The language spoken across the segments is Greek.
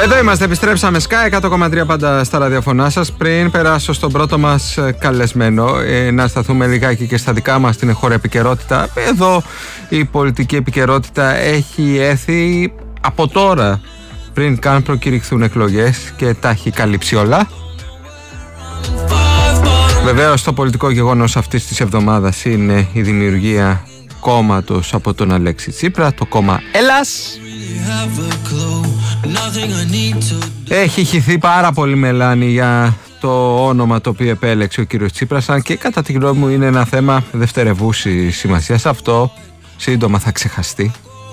Εδώ είμαστε, επιστρέψαμε Sky 100,3 πάντα στα ραδιοφωνά σας. Πριν περάσω στον πρώτο μας καλεσμένο, να σταθούμε λιγάκι και στα δικά μας την εγχώρια επικαιρότητα. Εδώ η πολιτική επικαιρότητα έχει έρθει από τώρα, πριν καν προκηρυχθούν εκλογές, και τα έχει καλύψει όλα. Βεβαίως το πολιτικό γεγονός αυτής της εβδομάδας είναι η δημιουργία κόμματος από τον Αλέξη Τσίπρα, το κόμμα Ελλάς. Έχει χυθεί πάρα πολύ μελάνη για το όνομα το οποίο επέλεξε ο κύριος Τσίπρας, αν και κατά τη γνώμη μου είναι ένα θέμα δευτερευούσης σημασίας. Αυτό σύντομα θα ξεχαστεί.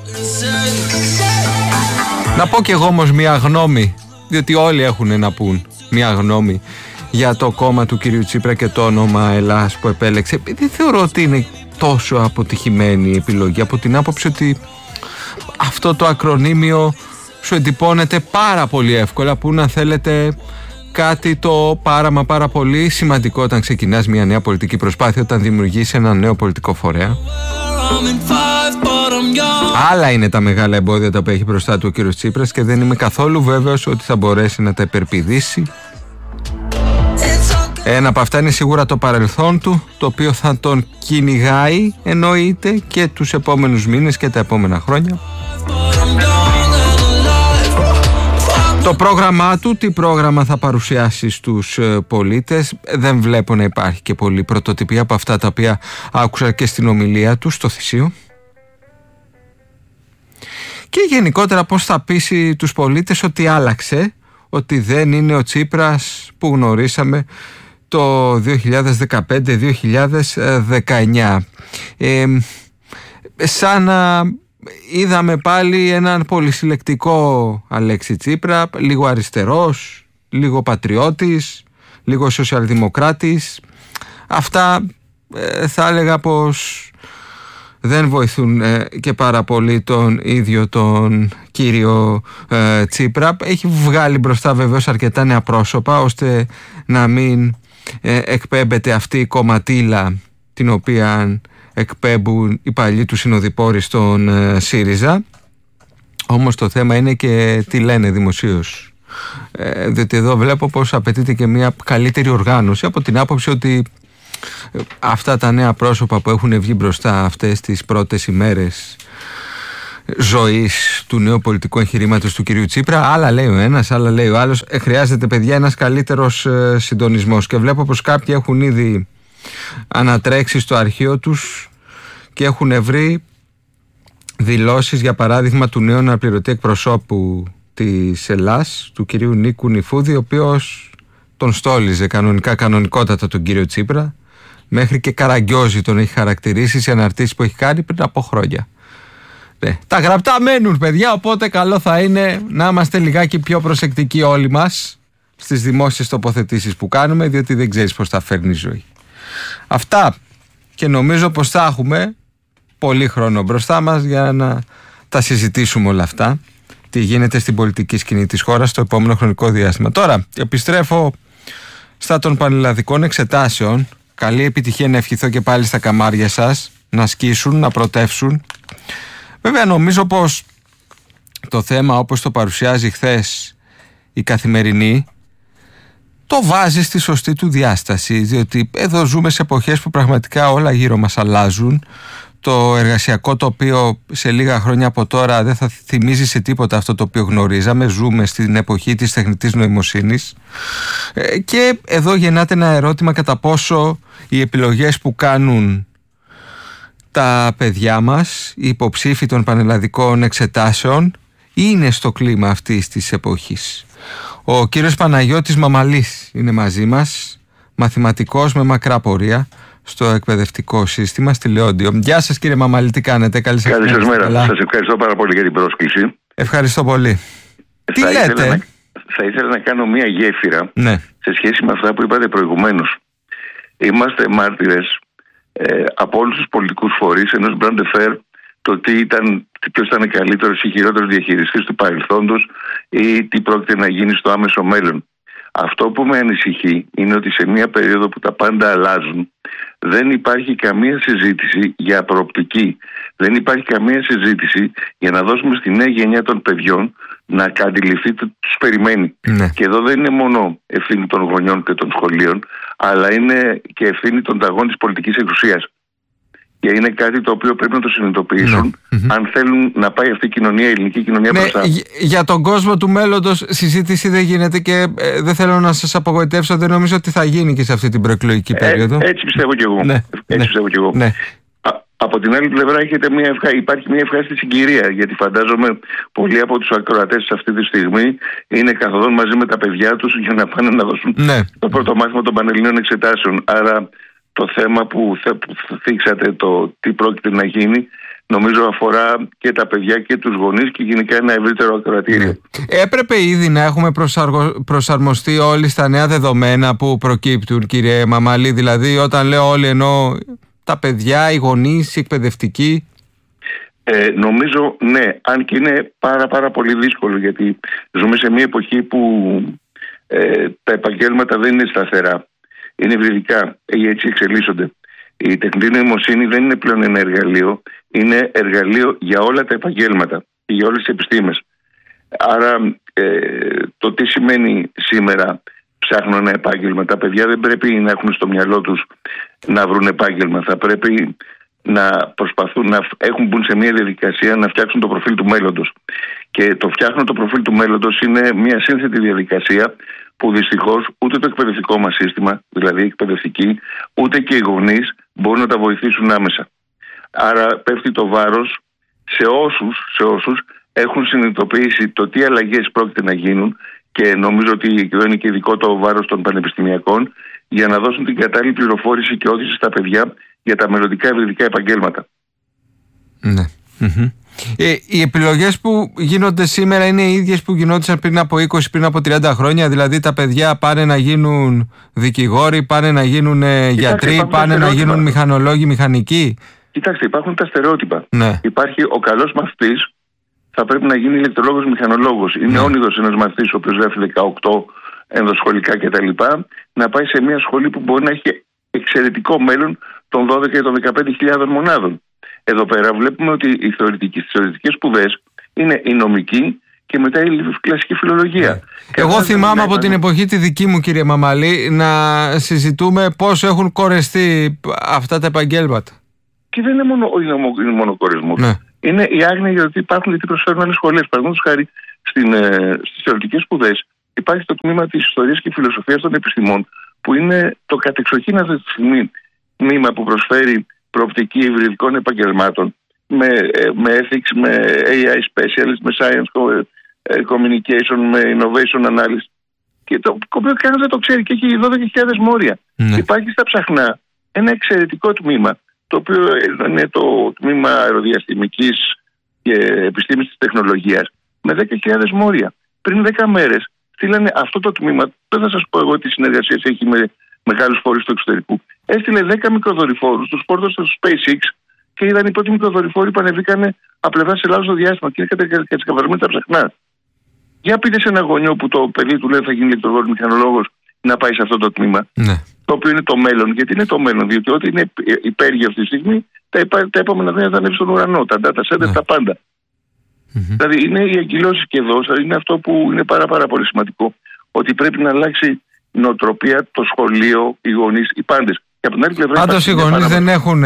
Να πω κι εγώ όμως μια γνώμη, διότι όλοι έχουν να πούν μια γνώμη για το κόμμα του κυρίου Τσίπρα και το όνομα Ελλάς που επέλεξε, επειδή θεωρώ ότι είναι τόσο αποτυχημένη η επιλογή, από την άποψη ότι αυτό το ακρονίμιο σου εντυπώνεται πάρα πολύ εύκολα, που να θέλετε κάτι το πάρα πολύ σημαντικό όταν ξεκινάς μια νέα πολιτική προσπάθεια, όταν δημιουργείς ένα νέο πολιτικό φορέα. Άλλα είναι τα μεγάλα εμπόδια τα οποία έχει μπροστά του ο κύριος Τσίπρας και δεν είμαι καθόλου βέβαιος ότι θα μπορέσει να τα υπερπηδήσει. Ένα από αυτά είναι σίγουρα το παρελθόν του, το οποίο θα τον κυνηγάει, εννοείται, και τους επόμενους μήνες και τα επόμενα χρόνια. Το πρόγραμμά του, τι πρόγραμμα θα παρουσιάσει στους πολίτες, δεν βλέπω να υπάρχει και πολύ πρωτοτυπία από αυτά τα οποία άκουσα και στην ομιλία του στο Θησίο. Και γενικότερα πώς θα πείσει τους πολίτες ότι άλλαξε, ότι δεν είναι ο Τσίπρας που γνωρίσαμε το 2015-2019. Σαν να είδαμε πάλι έναν πολυσυλλεκτικό Αλέξη Τσίπρα, λίγο αριστερός, λίγο πατριώτης, λίγο σοσιαλδημοκράτης. Αυτά θα έλεγα πως δεν βοηθούν και πάρα πολύ τον ίδιο τον κύριο Τσίπρα. Έχει βγάλει μπροστά βεβαίως αρκετά νέα πρόσωπα, ώστε να μην εκπέμπεται αυτή η κομματίλα την οποία εκπέμπουν οι παλιοί του συνοδοιπόροι στον ΣΥΡΙΖΑ. Όμως το θέμα είναι και τι λένε δημοσίως, διότι εδώ βλέπω πως απαιτείται και μια καλύτερη οργάνωση, από την άποψη ότι αυτά τα νέα πρόσωπα που έχουν βγει μπροστά αυτές τις πρώτες ημέρες ζωής του νέου πολιτικού εγχειρήματος του κυρίου Τσίπρα, άλλα λέει ο ένας, άλλα λέει ο άλλος. Χρειάζεται, παιδιά, ένας καλύτερος συντονισμός, και βλέπω πως κάποιοι έχουν ήδη ανατρέξει στο αρχείο τους και έχουν βρει δηλώσεις, για παράδειγμα, του νέου αναπληρωτή εκπροσώπου της Ελλάς, του κυρίου Νίκου Νιφούδη, ο οποίος τον στόλιζε κανονικότατα τον κύριο Τσίπρα, μέχρι και καραγκιόζη τον έχει χαρακτηρίσει σε αναρτήσεις που έχει κάνει πριν από χρόνια. Τα γραπτά μένουν, παιδιά, οπότε καλό θα είναι να είμαστε λιγάκι πιο προσεκτικοί όλοι μας στις δημόσιες τοποθετήσεις που κάνουμε, διότι δεν ξέρεις πώς θα φέρνει η ζωή. Αυτά, και νομίζω πως θα έχουμε πολύ χρόνο μπροστά μας για να τα συζητήσουμε όλα αυτά, τι γίνεται στην πολιτική σκηνή της χώρας στο επόμενο χρονικό διάστημα. Τώρα επιστρέφω στα των πανελλαδικών εξετάσεων. Καλή επιτυχία να ευχηθώ και πάλι στα καμάρια σας, να σκίσουν, να πρωτεύσουν. Βέβαια νομίζω πως το θέμα, όπως το παρουσιάζει χθες η Καθημερινή, το βάζει στη σωστή του διάσταση, διότι εδώ ζούμε σε εποχές που πραγματικά όλα γύρω μας αλλάζουν. Το εργασιακό τοπίο σε λίγα χρόνια από τώρα δεν θα θυμίζει σε τίποτα αυτό το οποίο γνωρίζαμε. Ζούμε στην εποχή της τεχνητής νοημοσύνης, και εδώ γεννάται ένα ερώτημα κατά πόσο οι επιλογές που κάνουν τα παιδιά μας, οι υποψήφοι των πανελλαδικών εξετάσεων, είναι στο κλίμα αυτής της εποχής. Ο κύριος Παναγιώτης Μαμαλής είναι μαζί μας, μαθηματικός με μακρά πορεία στο εκπαιδευτικό σύστημα στη Λεόντιο. Γεια σας, κύριε Μαμαλή, τι κάνετε? Καλή σας μέρα. Σας ευχαριστώ πάρα πολύ για την πρόσκληση. Ευχαριστώ πολύ. Τι λέτε? Θα ήθελα να κάνω μια γέφυρα, ναι, σε σχέση με αυτά που είπατε προηγουμένως. Είμαστε μάρτυρες από όλους τους πολιτικούς φορείς ενός μπραντ φέρ, το ποιος ήταν καλύτερος ή χειρότερος διαχειριστής του παρελθόντος ή τι πρόκειται να γίνει στο άμεσο μέλλον. Αυτό που με ανησυχεί είναι ότι σε μια περίοδο που τα πάντα αλλάζουν, δεν υπάρχει καμία συζήτηση για προοπτική. Δεν υπάρχει καμία συζήτηση για να δώσουμε στη νέα γενιά των παιδιών να αντιληφθεί τι τους περιμένει. Ναι. Και εδώ δεν είναι μόνο ευθύνη των γονιών και των σχολείων, αλλά είναι και ευθύνη των ταγών της πολιτικής εξουσίας. Και είναι κάτι το οποίο πρέπει να το συνειδητοποιήσουν, αν θέλουν να πάει αυτή η κοινωνία, η ελληνική κοινωνία μπροστά. Για τον κόσμο του μέλλοντος συζήτηση δεν γίνεται και δεν θέλω να σας απογοητεύσω, δεν νομίζω ότι θα γίνει και σε αυτή την προεκλογική περίοδο. Έτσι πιστεύω κι εγώ. Πιστεύω κι εγώ. Ναι. Από την άλλη πλευρά υπάρχει μια ευχάριστη συγκυρία, γιατί φαντάζομαι πολλοί από τους ακροατές αυτή τη στιγμή είναι καθοδόν μαζί με τα παιδιά τους για να πάνε να δώσουν το πρώτο μάθημα των Πανελληνίων Εξετάσεων. Άρα το θέμα που θίξατε, το τι πρόκειται να γίνει, νομίζω αφορά και τα παιδιά και τους γονείς και γενικά ένα ευρύτερο ακροατήριο. Έπρεπε ήδη να έχουμε προσαρμοστεί όλοι στα νέα δεδομένα που προκύπτουν, κύριε Μαμαλή. Δηλαδή, όταν λέω όλοι, εννοώ τα παιδιά, οι γονείς, οι εκπαιδευτικοί. Νομίζω ναι, αν και είναι πάρα πολύ δύσκολο, γιατί ζούμε σε μια εποχή που τα επαγγέλματα δεν είναι σταθερά. Είναι υβριδικά, έτσι εξελίσσονται. Η τεχνητή νοημοσύνη δεν είναι πλέον ένα εργαλείο, είναι εργαλείο για όλα τα επαγγέλματα, για όλες τις επιστήμες. Άρα το τι σημαίνει σήμερα ψάχνω ένα επάγγελμα, τα παιδιά δεν πρέπει να έχουν στο μυαλό τους να βρουν επάγγελμα, θα πρέπει να προσπαθούν να μπουν σε μια διαδικασία να φτιάξουν το προφίλ του μέλλοντος. Και το φτιάχνω το προφίλ του μέλλοντος είναι μια σύνθετη διαδικασία που δυστυχώς ούτε το εκπαιδευτικό μας σύστημα, δηλαδή οι εκπαιδευτικοί, ούτε και οι γονείς μπορούν να τα βοηθήσουν άμεσα. Άρα πέφτει το βάρος σε όσους έχουν συνειδητοποιήσει το τι αλλαγές πρόκειται να γίνουν, και νομίζω ότι εδώ είναι και ειδικό το βάρος των πανεπιστημιακών, για να δώσουν την κατάλληλη πληροφόρηση και όθηση στα παιδιά για τα μελλοντικά ευρυδικά επαγγέλματα. Ναι. Οι επιλογές που γίνονται σήμερα είναι οι ίδιες που γινόντουσαν πριν από 20, πριν από 30 χρόνια. Δηλαδή τα παιδιά πάνε να γίνουν δικηγόροι, πάνε να γίνουν γιατροί, πάνε να γίνουν μηχανολόγοι, μηχανικοί. Κοιτάξτε, υπάρχουν τα στερεότυπα. Ναι. Υπάρχει ο καλός μαθητής, θα πρέπει να γίνει ηλεκτρολόγος, μηχανολόγος. Είναι όνειδος ένας μαθητής ο οποίος γράφει 18 ενδοσχολικά κτλ. Να πάει σε μια σχολή που μπορεί να έχει εξαιρετικό μέλλον των 12 και των 15.000 μονάδων. Εδώ πέρα βλέπουμε ότι οι θεωρητικές σπουδές είναι η νομική και μετά η κλασική φιλολογία. Εγώ θυμάμαι από την εποχή τη δική μου, κύριε Μαμαλή, να συζητούμε πώς έχουν κορεστεί αυτά τα επαγγέλματα. Και δεν είναι μόνο κορεσμός. Ναι. Είναι η άγνοια γιατί προσφέρουν άλλες σχολές. Παραδείγματος χάρη στις θεωρητικές σπουδές υπάρχει το τμήμα της ιστορίας και φιλοσοφίας των επιστημών, που είναι το κατεξοχήν αυτή τη στιγμή τμήμα που προσφέρει προοπτική υβριδικών επαγγελμάτων με ethics, με AI specialist, με science communication, με innovation analysis. Και το οποίο κανένας δεν το ξέρει και έχει 12.000 μόρια. Υπάρχει στα Ψαχνά ένα εξαιρετικό τμήμα, το οποίο είναι το τμήμα αεροδιαστημικής και επιστήμης της τεχνολογίας, με 10.000 μόρια. Πριν 10 μέρες στείλανε αυτό το τμήμα, δεν θα σας πω εγώ τι συνεργασίες έχει με μεγάλους φορείς του εξωτερικού. Έστειλε 10 μικροδορυφόρους, τους φόρτωσε στο SpaceX και είδαν οι πρώτοι μικροδορυφόροι που ανεβήκανε από πλευράς Ελλάδος στο διάστημα και είναι κατασκευασμένοι τα Ψαχνά. Για πείτε σε ένα γονιό που το παιδί του λέει θα γίνει ηλεκτρολόγος μηχανολόγος να πάει σε αυτό το τμήμα. Ναι. Το οποίο είναι το μέλλον. Γιατί είναι το μέλλον, διότι ό,τι είναι υπέργεια αυτή τη στιγμή, τα επόμενα χρόνια θα ανέβει στον ουρανό, τα data center, τα πάντα. Δηλαδή είναι οι εγκυλώσεις και εδώ, είναι αυτό που είναι πάρα πολύ σημαντικό. Ότι πρέπει να αλλάξει η νοοτροπία, το σχολείο, οι γονείς, οι πάντες. Πάντως οι γονείς δεν έχουν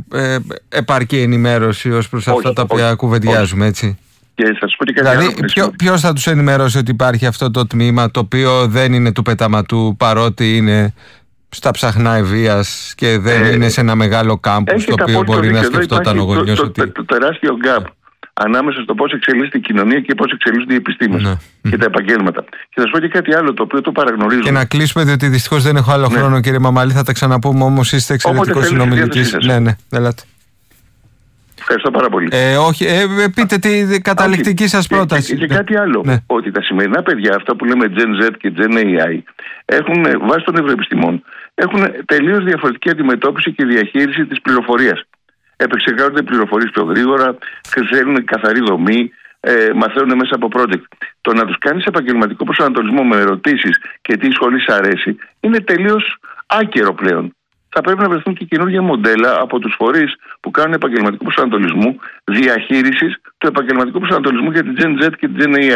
επαρκή ενημέρωση ως προς αυτά τα οποία κουβεντιάζουμε, έτσι. Και θα σας πω και κάτι δηλαδή, ποιος θα τους ενημερώσει ότι υπάρχει αυτό το τμήμα, το οποίο δεν είναι του πεταματού, παρότι είναι στα Ψαχνά Ευβοίας και δεν είναι σε ένα μεγάλο κάμπους, το οποίο μπορεί να σκεφτόταν ο γονιός ότι... Το τεράστιο gap ανάμεσα στο πώς εξελίσσεται η κοινωνία και πώς εξελίσσονται οι επιστήμες και τα επαγγέλματα. Και θα σας πω και κάτι άλλο το οποίο το παραγνωρίζουμε. Και να κλείσουμε, διότι δυστυχώς δεν έχω άλλο χρόνο, κύριε Μαμαλή, θα τα ξαναπούμε, όμως είστε εξαιρετικός συνομιλητής. Ναι, ελάτε. Ευχαριστώ πάρα πολύ. Πείτε τη καταληκτική σας πρόταση. Και κάτι άλλο. Ναι. Ότι τα σημερινά παιδιά, αυτά που λέμε Gen Z και Gen AI, έχουν βάσει των ευρωεπιστημών, έχουν τελείως διαφορετική αντιμετώπιση και διαχείριση της πληροφορίας. Επεξεργάζονται πληροφορίες πιο γρήγορα, θέλουν καθαρή δομή, μαθαίνουν μέσα από project. Το να τους κάνεις επαγγελματικό προσανατολισμό με ερωτήσεις και τι σχολή σ' αρέσει είναι τελείως άκερο πλέον. Θα πρέπει να βρεθούν και καινούργια μοντέλα από τους φορείς που κάνουν επαγγελματικό προσανατολισμό διαχείρισης του επαγγελματικού προσανατολισμού για την Gen Z και την Gen AI.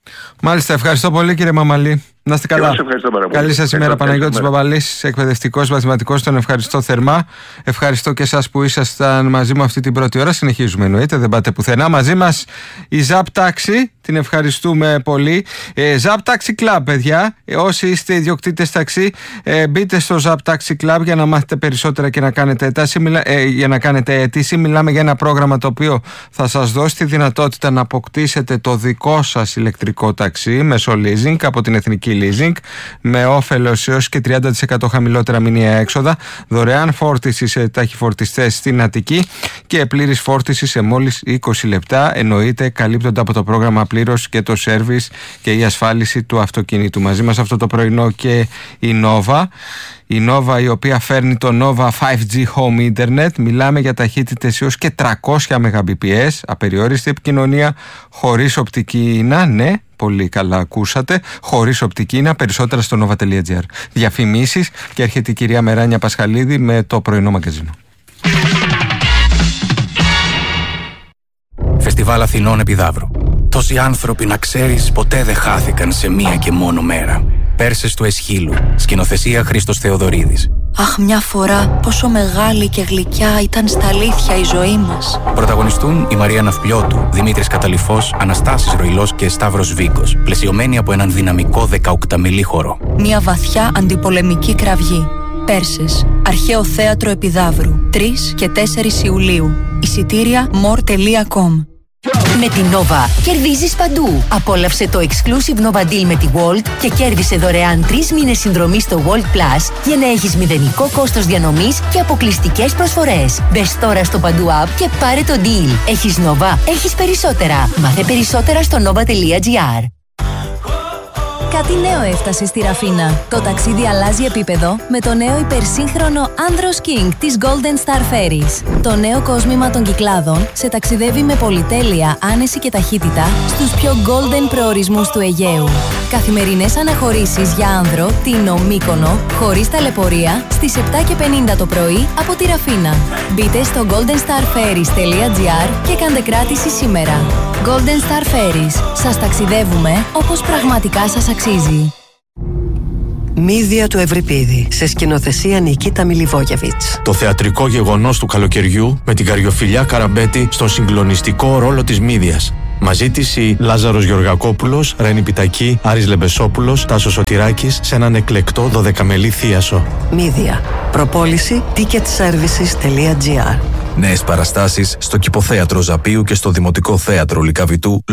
Μάλιστα, ευχαριστώ πολύ κύριε Μαμαλή. Να είστε καλά. Καλή σας ημέρα, Παναγιώτης Μπαμπαλής, εκπαιδευτικός μαθηματικός. Τον ευχαριστώ θερμά. Ευχαριστώ και εσάς που ήσασταν μαζί μου αυτή την πρώτη ώρα. Συνεχίζουμε, εννοείται, δεν πάτε πουθενά. Μαζί μας η Zap Taxi, την ευχαριστούμε πολύ. Zap Taxi Club, παιδιά. Όσοι είστε ιδιοκτήτες ταξί, μπείτε στο Zap Taxi Club για να μάθετε περισσότερα και να κάνετε αίτηση. Μιλάμε για ένα πρόγραμμα το οποίο θα σας δώσει τη δυνατότητα να αποκτήσετε το δικό σας ηλεκτρικό ταξί μέσω leasing από την Εθνική Leasing, με όφελος έως και 30% χαμηλότερα μηνιαία έξοδα, δωρεάν φόρτιση σε ταχυφορτιστές στην Αττική και πλήρης φόρτιση σε μόλις 20 λεπτά. Εννοείται, καλύπτονται από το πρόγραμμα πλήρως και το σέρβις και η ασφάλιση του αυτοκίνητου. Μαζί μας αυτό το πρωινό και η Nova. Η Nova, η οποία φέρνει το Nova 5G Home Internet. Μιλάμε για ταχύτητες έως και 300 Mbps, απεριόριστη επικοινωνία, χωρίς οπτική ίνα. Ναι, πολύ καλά ακούσατε. Χωρίς οπτική ίνα. Περισσότερα στο nova.gr. Διαφημίσεις και έρχεται η κυρία Μεράνια Πασχαλίδη με το πρωινό μαγκαζίνο. Φεστιβάλ Αθηνών Επιδαύρου. Τόσοι άνθρωποι, να ξέρεις, ποτέ δεν χάθηκαν σε μία και μόνο μέρα. Πέρσες του Εσχύλου. Σκηνοθεσία Χρήστος Θεοδωρίδης. Αχ, μια φορά πόσο μεγάλη και γλυκιά ήταν στα αλήθεια η ζωή μας. Πρωταγωνιστούν η Μαρία Ναυπλιώτου, Δημήτρης Καταλυφός, Αναστάσης Ροϊλός και Σταύρος Βίκος, πλαισιωμένοι από έναν δυναμικό 18μηλή χορό. Μια βαθιά αντιπολεμική κραυγή. Πέρσες. Αρχαίο Θέατρο Επιδαύρου. 3 και 4 Ιουλίου. Εισιτήρια more.com. Με την Nova κερδίζεις παντού. Απόλαυσε το exclusive Nova Deal με τη World και κέρδισε δωρεάν 3 μήνες συνδρομή στο World Plus για να έχεις μηδενικό κόστος διανομής και αποκλειστικές προσφορές. Μπες τώρα στο Παντού App και πάρε το deal. Έχεις Nova, έχεις περισσότερα. Μάθε περισσότερα στο nova.gr. Κάτι νέο έφτασε στη Ραφίνα. Το ταξίδι αλλάζει επίπεδο με το νέο υπερσύγχρονο Andros King της Golden Star Ferries. Το νέο κόσμημα των Κυκλάδων σε ταξιδεύει με πολυτέλεια, άνεση και ταχύτητα στους πιο golden προορισμούς του Αιγαίου. Καθημερινές αναχωρήσεις για άνδρο, Τίνο, Μύκονο, χωρίς ταλαιπωρία, στις 7:50 το πρωί από τη Ραφίνα. Μπείτε στο goldenstarferries.gr και κάντε κράτηση σήμερα. Golden Star Ferries. Σας ταξιδεύουμε όπως πραγματικά σας αξίζει. Μύδια του Ευρυπίδη, σε σκηνοθεσία Νικίτα Μιλιβόγεβιτς. Το θεατρικό γεγονός του καλοκαιριού με την Καριοφιλιά Καραμπέτη στον συγκλονιστικό ρόλο της Μύδιας. Μαζί της η Λάζαρος Γεωργακόπουλος, Ρένη Πιτακή, Άρης Λεμπεσόπουλος, Τάσος Σωτηράκης σε έναν εκλεκτό 12μελή θίασο. Μύδια. Προπόληση ticketservices.gr. Νέες παραστάσεις στο Κηποθέατρο Ζαπίου και στο Δημοτικό Θέατρο Λυκαβητού